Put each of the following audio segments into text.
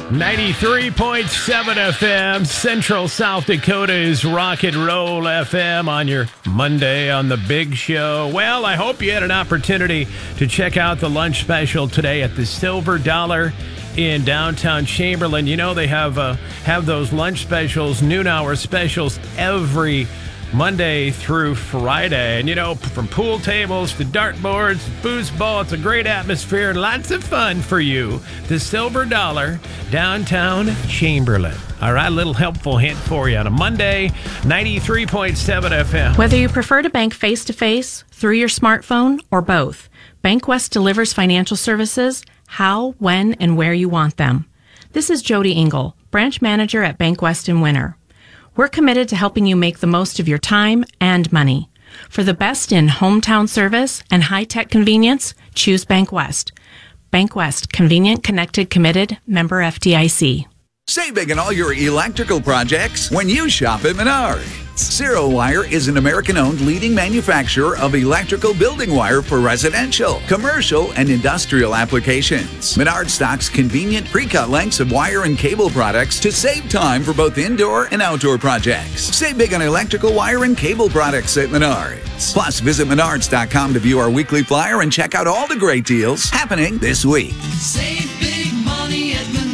93.7 FM, Central South Dakota's Rock and Roll FM on your Monday on the Big Show. Well, I hope you had an opportunity to check out the lunch special today at the Silver Dollar in downtown Chamberlain. You know, they have those lunch specials, noon hour specials every Monday through Friday. And, you know, from pool tables to dartboards, foosball, it's a great atmosphere and lots of fun for you. The Silver Dollar, downtown Chamberlain. All right, a little helpful hint for you on a Monday, 93.7 FM. Whether you prefer to bank face-to-face, through your smartphone, or both, BankWest delivers financial services how, when, and where you want them. This is Jody Engel, branch manager at BankWest in Winter. We're committed to helping you make the most of your time and money. For the best in hometown service and high-tech convenience, choose BankWest. BankWest, convenient, connected, committed, member FDIC. Save big on all your electrical projects when you shop at Menards. Zero Wire is an American-owned leading manufacturer of electrical building wire for residential, commercial, and industrial applications. Menards stocks convenient pre-cut lengths of wire and cable products to save time for both indoor and outdoor projects. Save big on electrical wire and cable products at Menards. Plus, visit Menards.com to view our weekly flyer and check out all the great deals happening this week. Save big money at Menards.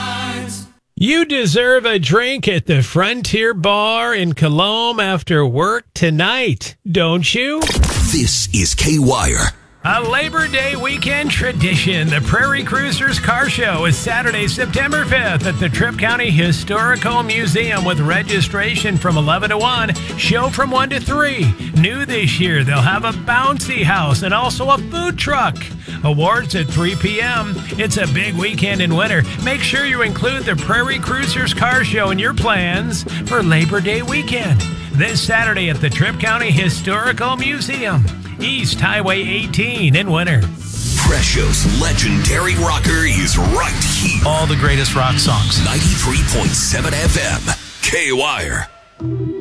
You deserve a drink at the Frontier Bar in Colombe after work tonight, don't you? This is K-Wire. A Labor Day weekend tradition. The Prairie Cruisers Car Show is Saturday, September 5th at the Tripp County Historical Museum with registration from 11 to 1, show from 1 to 3. New this year, they'll have a bouncy house and also a food truck. Awards at 3 p.m. It's a big weekend in winter. Make sure you include the Prairie Cruisers Car Show in your plans for Labor Day weekend. This Saturday at the Tripp County Historical Museum, East Highway 18 in Winter. Presho's legendary rocker is right here. All the greatest rock songs. 93.7 FM. K-Wire.